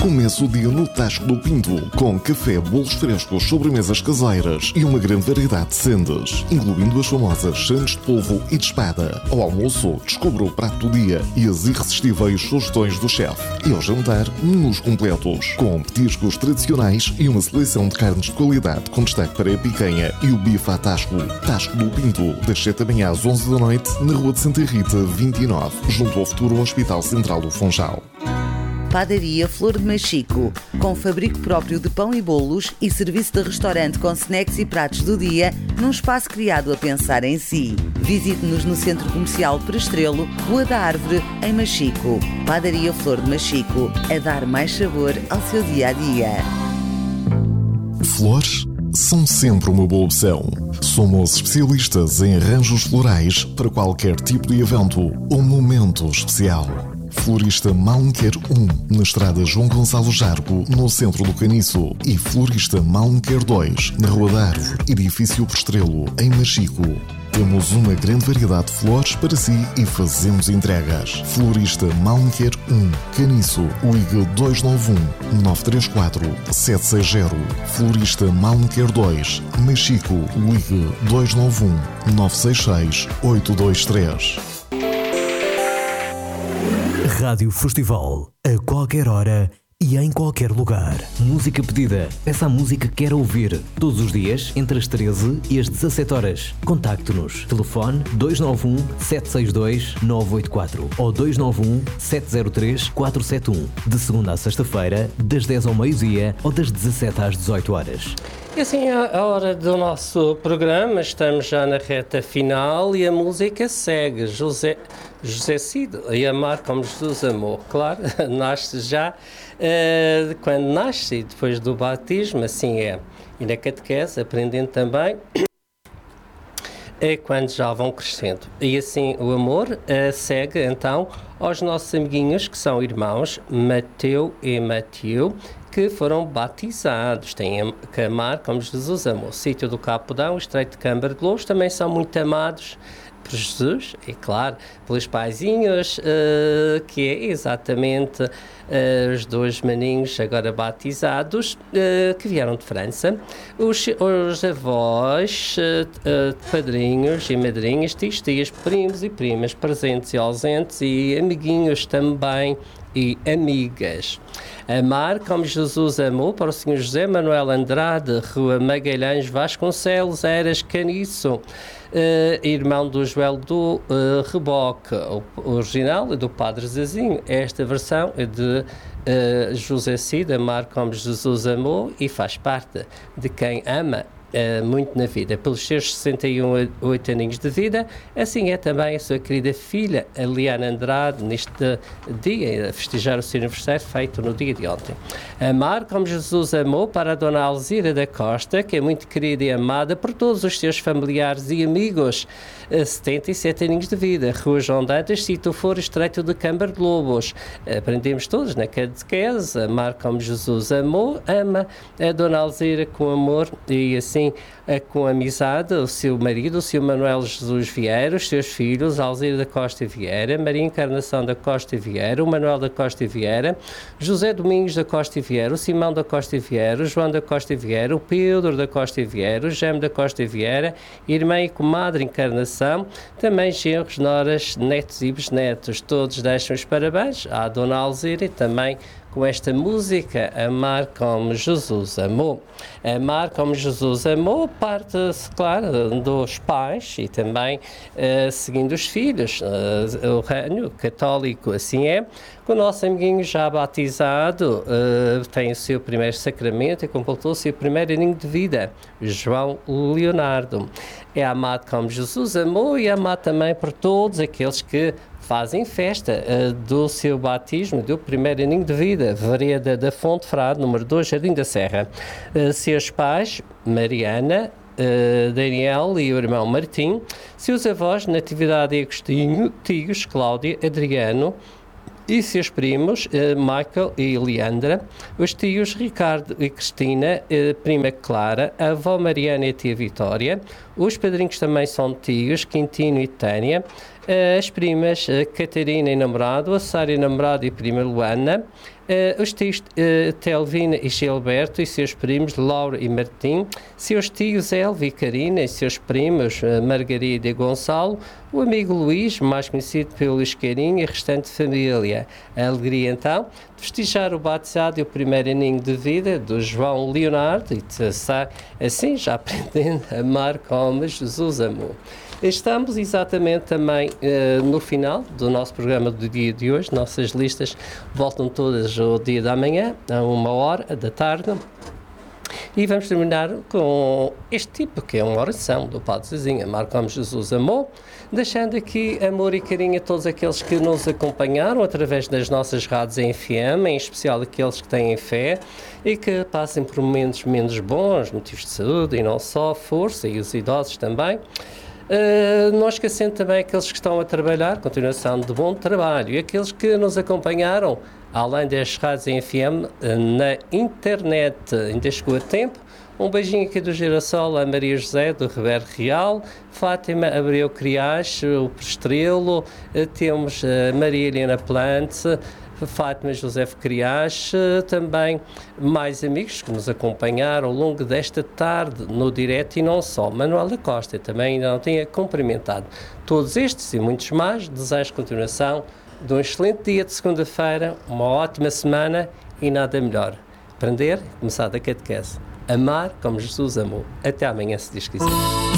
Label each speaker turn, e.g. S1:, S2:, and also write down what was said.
S1: Comece o dia no Tasco do Pinto, com café, bolos frescos, sobremesas caseiras e uma grande variedade de sendas, incluindo as famosas sandes de polvo e de espada. Ao almoço, descubra o prato do dia e as irresistíveis sugestões do chefe. E ao jantar, menus completos, com petiscos tradicionais e uma seleção de carnes de qualidade, com destaque para a picanha e o bife à Tasco. Tasco do Pinto, das 7 da manhã às 11 da noite, na Rua de Santa Rita, 29, junto ao futuro Hospital Central do Funchal.
S2: Padaria Flor de Machico, com fabrico próprio de pão e bolos e serviço de restaurante com snacks e pratos do dia, num espaço criado a pensar em si. Visite-nos no Centro Comercial Prestrelo, Rua da Árvore, em Machico. Padaria Flor de Machico, a dar mais sabor ao seu dia-a-dia.
S1: Flores são sempre uma boa opção. Somos especialistas em arranjos florais para qualquer tipo de evento ou momento especial. Florista Malmequer 1, na estrada João Gonçalo Jargo, no centro do Caniço. E Florista Malmequer 2, na Rua da Árvore, edifício Prestrelo, em Machico. Temos uma grande variedade de flores para si e fazemos entregas. Florista Malmequer 1, Caniço, ligue 291-934-760. Florista Malmequer 2, Machico, ligue 291-966-823.
S3: Rádio Festival, a qualquer hora e em qualquer lugar. Música pedida. Peça a música que quer ouvir. Todos os dias, entre as 13 e as 17 horas. Contacte-nos. Telefone 291-762-984 ou 291-703-471. De segunda à sexta-feira, das 10 ao meio-dia ou das 17 às 18 horas.
S4: E assim, a hora do nosso programa, estamos já na reta final e a música segue. José Cid, e amar como Jesus amou. Claro, nasce já quando nasce e depois do batismo, assim é. E na catequese, aprendendo também, é quando já vão crescendo. E assim o amor segue então aos nossos amiguinhos que são irmãos Mateu e Mateu, que foram batizados. Têm que amar como Jesus amou. O sítio do Capodão, o Estreito de Câmara de Lobos, também são muito amados por Jesus, e claro, pelos paizinhos, que é exatamente os dois maninhos agora batizados, que vieram de França, os avós, padrinhos e madrinhas, tios, tias, primos e primas, presentes e ausentes, e amiguinhos também, e amigas. Amar como Jesus amou, para o Sr. José Manuel Andrade, Rua Magalhães Vasconcelos, Eras Caniço, irmão do Joel do Reboque. O original é do Padre Zezinho. Esta versão é de José Cid, Amar como Jesus amou, e faz parte de quem ama muito na vida, pelos seus 68 aninhos de vida. Assim é também a sua querida filha, a Liana Andrade, neste dia, a festejar o seu aniversário, feito no dia de ontem. Amar como Jesus amou, para a Dona Alzira da Costa, que é muito querida e amada por todos os seus familiares e amigos. 77 aninhos de vida, Rua João Dantas, Sítio Foro, Estreito de Câmara de Lobos. Aprendemos todos na catequese, amar como Jesus amou, ama a Dona Alzira com amor e assim com amizade, o seu marido, o seu Manuel Jesus Vieira, os seus filhos, Alzira da Costa Vieira, Maria Encarnação da Costa Vieira, o Manuel da Costa Vieira, José Domingos da Costa Vieira, o Simão da Costa Vieira, o João da Costa Vieira, o Pedro da Costa Vieira, o Gemo da Costa Vieira, irmã e comadre Encarnação, também genros, noras, netos e bisnetos. Todos deixam os parabéns à Dona Alzira e também com esta música, Amar como Jesus amou. Amar como Jesus amou parte-se, claro, dos pais e também seguindo os filhos. O reino católico assim é. O nosso amiguinho já batizado tem o seu primeiro sacramento e completou o seu primeiro aninho de vida, João Leonardo. É amado como Jesus amou e amado também por todos aqueles que fazem festa do seu batismo, do primeiro aninho de vida, Vereda da Fonte Frade, número 2, Jardim da Serra. Seus pais, Mariana, Daniel e o irmão Martim, seus avós, Natividade e Agostinho, tios, Cláudia, Adriano, e seus primos, Michael e Leandra, os tios Ricardo e Cristina, prima Clara, a avó Mariana e a tia Vitória, os padrinhos também são tios, Quintino e Tânia, as primas Catarina e namorado, a Sara e namorado e prima Luana, os tios Telvina e Gilberto e seus primos Laura e Martim, seus tios Elvia e Karina e seus primos Margarida e Gonçalo, o amigo Luís, mais conhecido pelo Luís Carinho, e a restante família. A alegria então de festejar o batizado e o primeiro aninho de vida do João Leonardo e de estar assim já aprendendo a amar como Jesus amou. Estamos exatamente também no final do nosso programa do dia de hoje. Nossas listas voltam todas ao dia da manhã, a 1h da tarde. E vamos terminar com este tipo, que é uma oração do Padre Zezinho, amar como Jesus amou, deixando aqui amor e carinho a todos aqueles que nos acompanharam através das nossas rádios em FM, em especial aqueles que têm fé e que passem por momentos menos bons, motivos de saúde e não só, força, e os idosos também. Não esquecendo também aqueles que estão a trabalhar, continuação de bom trabalho, e aqueles que nos acompanharam, além das rádios em FM, na internet, ainda chegou a tempo. Um beijinho aqui do Girassol a Maria José, do Ribeiro Real, Fátima Abreu Criache, o Prestrelo, temos a Maria Helena Plante, Fátima José Criache, também mais amigos que nos acompanharam ao longo desta tarde no direto e não só. Manuela Costa também ainda não tinha cumprimentado. Todos estes e muitos mais, desejo continuação de um excelente dia de segunda-feira, uma ótima semana e nada melhor. Aprender e começar da catequese. Amar como Jesus amou. Até amanhã, se Deus quiser.